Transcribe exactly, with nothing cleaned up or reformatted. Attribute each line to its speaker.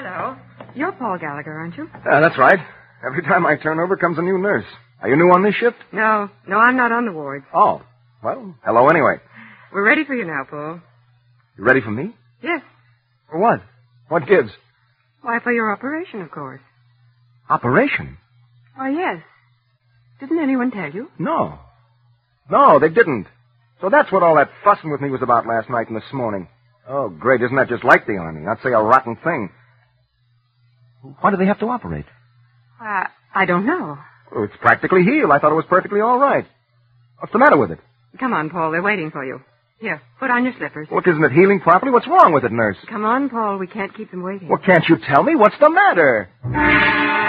Speaker 1: Hello. You're Paul Gallagher, aren't you?
Speaker 2: Uh, that's right. Every time I turn over comes a new nurse. Are you new on this shift?
Speaker 1: No. No, I'm not on the ward.
Speaker 2: Oh. Well, hello anyway.
Speaker 1: We're ready for you now, Paul.
Speaker 2: You ready for me?
Speaker 1: Yes.
Speaker 2: For what? What gives?
Speaker 1: Why, for your operation, of course.
Speaker 2: Operation?
Speaker 1: Why, yes. Didn't anyone tell you?
Speaker 2: No. No, they didn't. So that's what all that fussing with me was about last night and this morning. Oh, great. Isn't that just like the Army? I'd say a rotten thing. Why do they have to operate?
Speaker 1: Uh, I don't know.
Speaker 2: Oh, it's practically healed. I thought it was perfectly all right. What's the matter with it?
Speaker 1: Come on, Paul. They're waiting for you. Here, put on your slippers.
Speaker 2: Look, isn't it healing properly? What's wrong with it, nurse?
Speaker 1: Come on, Paul. We can't keep them waiting.
Speaker 2: Well, can't you tell me? What's the matter?